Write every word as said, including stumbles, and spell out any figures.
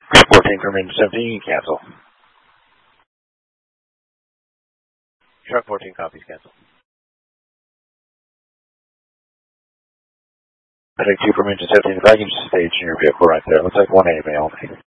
fourteen from engine seventeen, cancel. Truck fourteen copies, cancel. I think two from engine seventeen, if I can just stage in your vehicle right there. Looks like one A male.